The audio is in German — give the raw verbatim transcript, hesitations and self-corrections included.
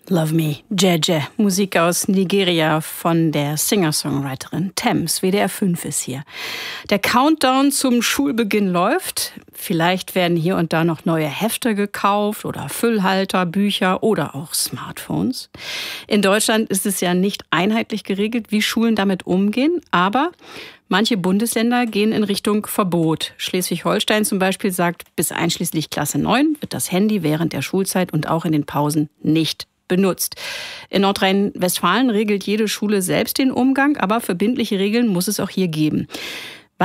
Love Me, Jeje, Musik aus Nigeria von der Singer-Songwriterin Tems. W D R fünf ist hier. Der Countdown zum Schulbeginn läuft. Vielleicht werden hier und da noch neue Hefte gekauft oder Füllhalter, Bücher oder auch Smartphones. In Deutschland ist es ja nicht einheitlich geregelt, wie Schulen damit umgehen, aber manche Bundesländer gehen in Richtung Verbot. Schleswig-Holstein zum Beispiel sagt, bis einschließlich Klasse neun wird das Handy während der Schulzeit und auch in den Pausen nicht benutzt. In Nordrhein-Westfalen regelt jede Schule selbst den Umgang, aber verbindliche Regeln muss es auch hier geben.